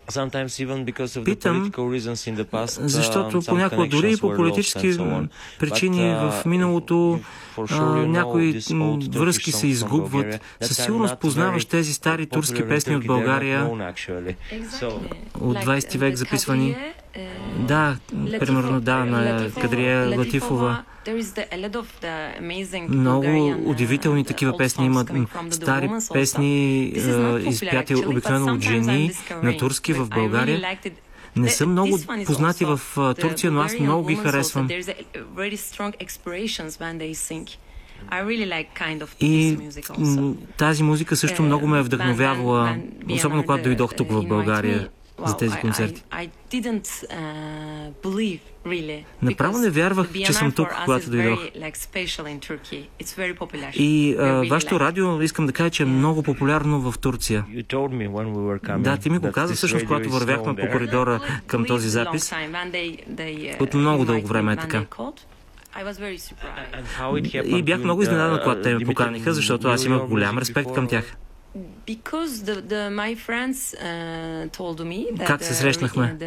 Питам, защото понякога дори и по политически причини в миналото някои връзки се изгубват. Със сигурност познаваш тези стари турски песни от България от 20 век записвани. Да, примерно на Кадрия Латифова. Много удивителни такива песни имат. Стари песни, изпяти обикновено от жени на турски в България. Не са много познати в Турция, но аз много ги харесвам. И тази музика също много ме е вдъхновявала, особено когато дойдох тук в България за тези концерти. Направо не вярвах, че съм тук, когато дойдох. И вашето радио, искам да кажа, че е много популярно в Турция. Да, ти ми го каза всъщност, когато вървяхме по коридора към този запис. От много дълго време е така. И бях много изненадан, когато те ме поканиха, защото аз имах голям респект към тях. Как се срещнахме?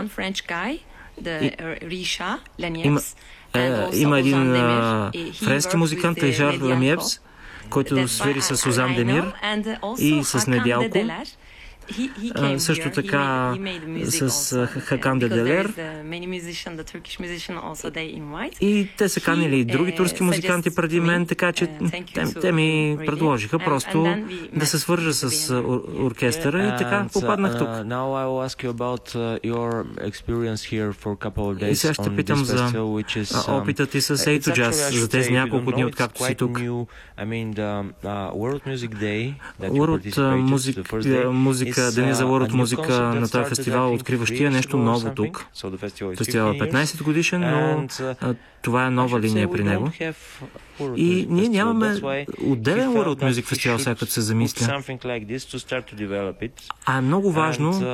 Има един френски музикант, Ришар Ламиепс, който свири с Сузан Демир и с Недялко. Също така с Хакан Деделер. И те са канили и други турски музиканти преди мен, така че те ми предложиха просто да се свържа с оркестъра и така попаднах тук. И сега ще питам за опитът ти с A2 Jazz за тези няколко дни, откакто си тук. World музика, Деня за World музика на този фестивал, откриващия нещо ново тук. Фестивал е 15 годишен, но това е нова линия при него. И ние нямаме отделен World Music фестивал, сега като се замисля. А е много важно